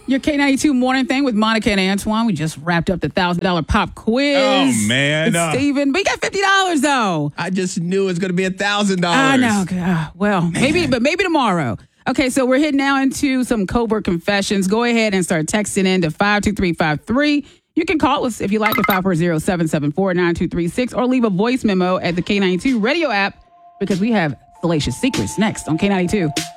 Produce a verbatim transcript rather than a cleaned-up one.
Your K ninety-two morning thing with Monica and Antoine. We just wrapped up the one thousand dollars pop quiz. Oh, man. With Uh, Steven. But you got fifty dollars, though. I just knew it was going to be one thousand dollars. I know. God, well, maybe, but maybe tomorrow. Okay, so we're heading now into some covert confessions. Go ahead and start texting in to five two three five three. You can call us if you like at five four zero, seven seven four, nine two three six or leave a voice memo at the K ninety-two radio app because we have salacious secrets next on K ninety-two.